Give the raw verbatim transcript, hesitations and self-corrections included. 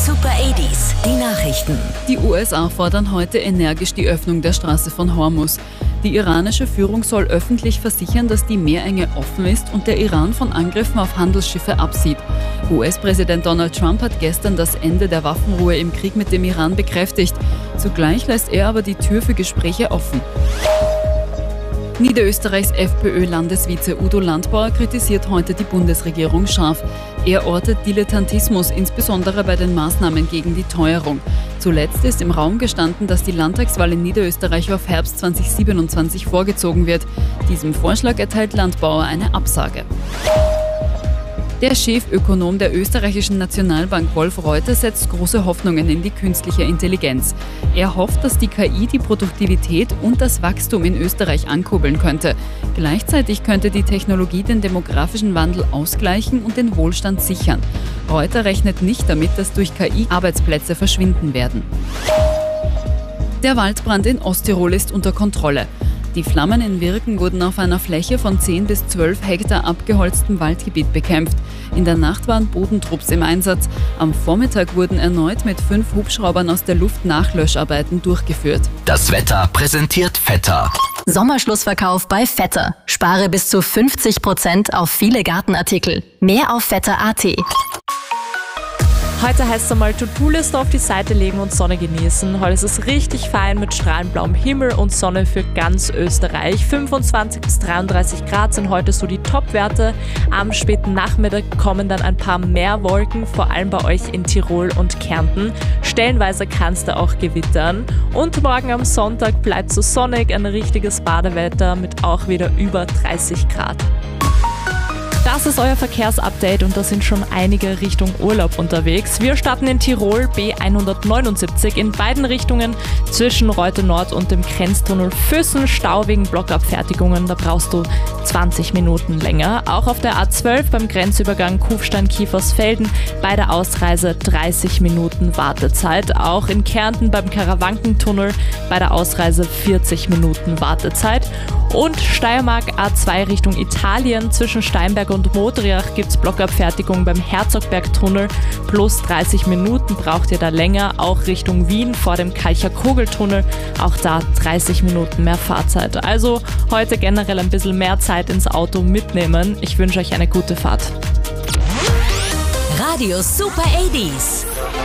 Super achtziger, die Nachrichten. Die U S A fordern heute energisch die Öffnung der Straße von Hormuz. Die iranische Führung soll öffentlich versichern, dass die Meerenge offen ist und der Iran von Angriffen auf Handelsschiffe absieht. U S-Präsident Donald Trump hat gestern das Ende der Waffenruhe im Krieg mit dem Iran bekräftigt. Zugleich lässt er aber die Tür für Gespräche offen. Niederösterreichs FPÖ-Landesvize Udo Landbauer kritisiert heute die Bundesregierung scharf. Er ortet Dilettantismus, insbesondere bei den Maßnahmen gegen die Teuerung. Zuletzt ist im Raum gestanden, dass die Landtagswahl in Niederösterreich auf Herbst zweitausendsiebenundzwanzig vorgezogen wird. Diesem Vorschlag erteilt Landbauer eine Absage. Der Chefökonom der österreichischen Nationalbank Wolf Reuter setzt große Hoffnungen in die künstliche Intelligenz. Er hofft, dass die K I die Produktivität und das Wachstum in Österreich ankurbeln könnte. Gleichzeitig könnte die Technologie den demografischen Wandel ausgleichen und den Wohlstand sichern. Reuter rechnet nicht damit, dass durch K I Arbeitsplätze verschwinden werden. Der Waldbrand in Osttirol ist unter Kontrolle. Die Flammen in Wirken wurden auf einer Fläche von zehn bis zwölf Hektar abgeholztem Waldgebiet bekämpft. In der Nacht waren Bodentrupps im Einsatz. Am Vormittag wurden erneut mit fünf Hubschraubern aus der Luft Nachlöscharbeiten durchgeführt. Das Wetter präsentiert Vetter. Sommerschlussverkauf bei Vetter. Spare bis zu fünfzig Prozent auf viele Gartenartikel. Mehr auf vetter punkt a t. Heute heißt es einmal To-Do-Liste auf die Seite legen und Sonne genießen. Heute ist es richtig fein mit strahlend blauem Himmel und Sonne für ganz Österreich. fünfundzwanzig bis dreiunddreißig Grad sind heute so die Top-Werte. Am späten Nachmittag kommen dann ein paar mehr Wolken, vor allem bei euch in Tirol und Kärnten. Stellenweise kann es da auch gewittern. Und morgen am Sonntag bleibt es so sonnig, ein richtiges Badewetter mit auch wieder über dreißig Grad. Das ist euer Verkehrsupdate und da sind schon einige Richtung Urlaub unterwegs. Wir starten in Tirol B hundertneunundsiebzig in beiden Richtungen zwischen Reute Nord und dem Grenztunnel Füssen. Stau wegen Blockabfertigungen, da brauchst du zwanzig Minuten länger. Auch auf der A zwölf beim Grenzübergang Kufstein-Kiefersfelden bei der Ausreise dreißig Minuten Wartezeit. Auch in Kärnten beim Karawankentunnel bei der Ausreise vierzig Minuten Wartezeit. Und Steiermark A zwei Richtung Italien zwischen Steinberg und Modriach gibt es Blockabfertigung beim Herzogbergtunnel. Plus dreißig Minuten braucht ihr da länger. Auch Richtung Wien vor dem Kalcher-Kogeltunnel. Auch da dreißig Minuten mehr Fahrzeit. Also heute generell ein bisschen mehr Zeit ins Auto mitnehmen. Ich wünsche euch eine gute Fahrt. Radio Super achtziger.